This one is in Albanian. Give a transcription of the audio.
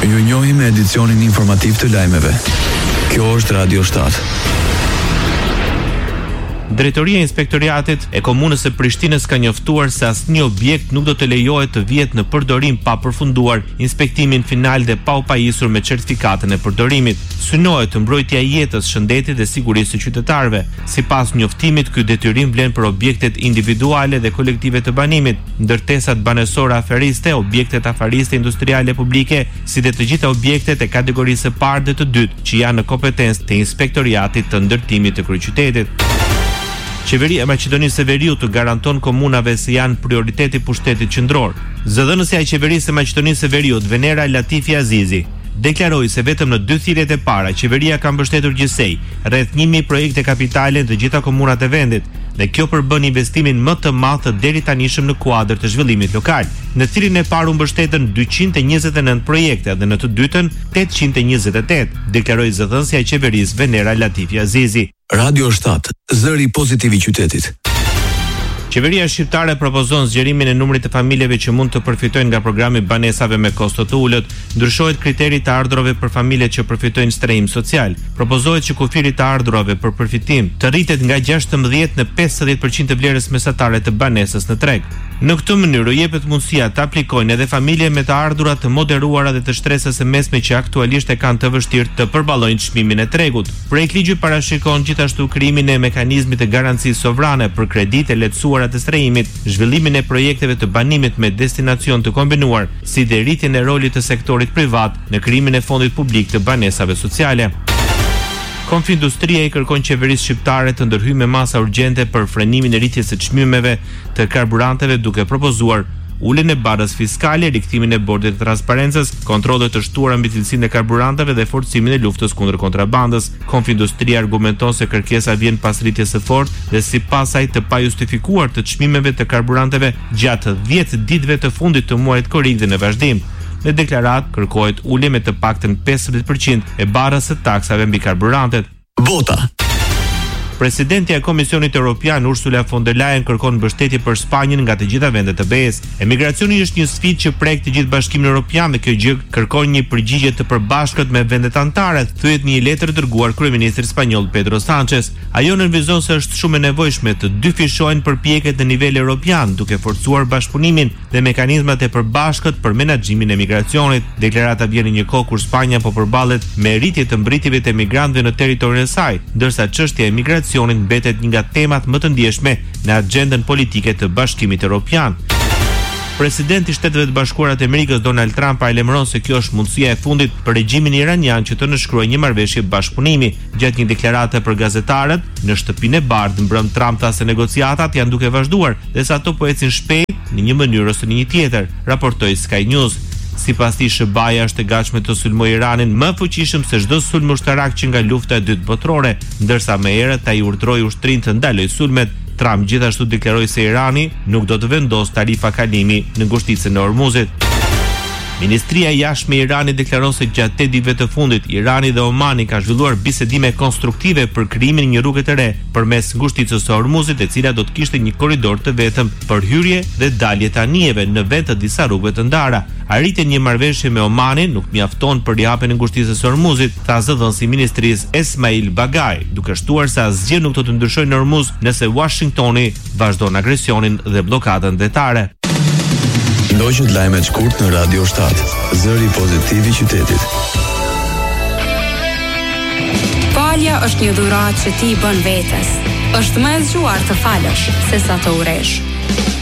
Ju njohim me edicionin informativ të lajmeve. Kjo është Radio 7. Drejtoria e Inspektoriatit e Komunës së Prishtinës ka njoftuar se asnjë objekt nuk do të lejohet të vihet në përdorim pa përfunduar inspektimin final dhe pa u pajisur me certifikatën e përdorimit. Synohet mbrojtja e jetës, shëndetit dhe sigurisë së qytetarëve. Sipas njoftimit, ky detyrim vlen për objektet individuale dhe kolektive të banimit, ndërtesat banesore aferiste, objektet afariste industriale publike, si dhe të gjitha objektet e kategorisë së parë dhe të dytë që janë në kompetencë të Inspektoriatit të Ndërtimit të Kryeqytetit. Qeveria e Maqedonisë së Veriut të garanton komunave se janë prioriteti pushtetit qendror. Zëdhënësja e Qeverisë së Maqedonisë së Veriut, Venera Latifi Azizi, deklaroi se vetëm në 2 thirrjet e para qeveria ka mbështetur gjithsej rreth 1000 projekte kapitale në të gjitha komunat e vendit, dhe kjo përbën investimin më të madh të deri tanishëm në kuadër të zhvillimit lokal. Në thirrjen e parë u mbështetën 229 projekte dhe në të dytën 828, deklaroi zëdhënësja e qeverisë Venera Latifi Azizi. Radio 7, zëri pozitiv I qytetit. Qeveria shqiptare propozon zgjerimin e numrit të familjeve që mund të përfitojnë nga programi banesave me kosto të ulët. Ndryshohet kriteri të ardhurave për familjet që përfitojnë strehim social. Propozohet që kufiri të ardhurave për përfitim të rritet nga 16 në 50% të vlerës mesatare të banesës në treg. Në këtë mënyrë jepet mundësia të aplikojnë edhe familje me të ardhura të moderuara dhe të shtresës së mesme që aktualisht e kanë të vështirë të përballojnë çmimin e tregut. Projektligji parashikon gjithashtu krijimin e mekanizmit të garancisë sovrane për kreditë e lehtësuara të strehimit, zhvillimin e projekteve të banimit me destinacion të kombinuar, si dhe rritjen e rolit të sektorit privat në krijimin e fondit publik të banesave sociale. Konfindustria I kërkon qeverisë shqiptare të ndërhyjë me masa urgjente për frenimin e rritjes së çmimeve të karburanteve, duke propozuar uljen e barrës fiskale, rikthimin e bordit të transparencës, kontrollet të shtuara mbi cilësinë e karburanteve dhe forcimin e luftës kundër kontrabandës. Konfindustria argumenton se kërkesa vjen pas rritjes së fortë dhe sipas saj të pajustifikuar të çmimeve të karburanteve gjatë 10 ditëve të fundit të muajit korrik dhe në vazhdim. Në deklarat kërkohet ulje me të paktën 15% e barrës së taksave mbi karburantet. Bota. Presidentja e Komisionit Evropian Ursula von der Leyen kërkon mbështetje për Spanjën nga të gjitha vendet të BE-s. Emigracioni është një sfidë që prek të gjithë Bashkimin Evropian dhe kjo gjë kërkon një përgjigje të përbashkët me vendet anëtare, thuhet në një letër dërguar kryeministrit spanjoll Pedro Sánchez. Ajo nënvizon se është shumë e nevojshme të dyfishojnë përpjekjet në nivel evropian, duke forcuar bashkëpunimin dhe mekanizmat e përbashkët për menaxhimin e migracionit. Deklarata vjen në një kohë kur Spanja po përballet me rritje të mbritjeve të emigrantëve në territorin e saj, ndërsa çështja e migracionit mbetet një nga temat më të ndjeshme në agjendën politike të Bashkimit Evropian. Presidenti I Shteteve të Bashkuara të Amerikës Donald Trump paralajmëron se kjo është mundësia e fundit për regjimin iranian që të nënshkruajë një marrëveshje bashkëpunimi. Gjatë një deklarate për gazetarët në shtëpinë e Bardhë, mbrëm Trump tha se negociatat janë duke vazhduar dhe se ato po ecin shpejt në një mënyrë ose në një tjetër, raportoi Sky News. Sipas tij, SBA-ja është e gatshme të sulmojë Iranin më fuqishëm se çdo sulm ushtarak që nga lufta e dytë botërore, ndërsa më herët ai urdhëroi ushtrinë të ndalojë sulmet. Trump gjithashtu deklaroi se Irani nuk do të vendosë tarifa kalimi në ngushticën e Hormuzit. Ministria e Jashtme e Iranit deklaron se gjatë 8 ditëve të fundit Irani dhe Omani kanë zhvilluar bisedime konstruktive për krijimin e një rruge të re përmes ngushticës së Hormuzit, e cila do të kishte një korridor të vetëm për hyrje dhe dalje të anijeve në vend të disa rrugëve të ndara. Arritja e një marrëveshje me Omanin nuk mjafton për japjen e ngushticës së Hormuzit, tha zëdhënësi i ministrisë Esmail Bagai, duke shtuar se asgjë nuk do të ndryshojë në Hormuz nëse Washingtoni vazhdon agresionin dhe bllokadën detare. Ndoqët lajmet shkurt në Radio 7, zëri pozitiv I qytetit. Falja është një dhuratë që ti bën vetes. Është më e zgjuar të falësh se sa të uresh.